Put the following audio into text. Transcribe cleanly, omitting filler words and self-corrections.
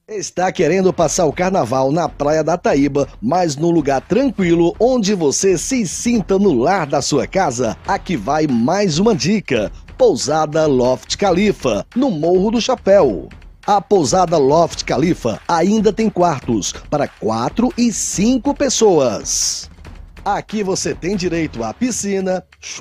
Está querendo passar o carnaval na Praia da Taíba, mas num lugar tranquilo onde você se sinta no lar da sua casa? Aqui vai mais uma dica: Pousada Loft Khalifa, no Morro do Chapéu. A Pousada Loft Khalifa ainda tem quartos para 4 e 5 pessoas. Aqui você tem direito à piscina,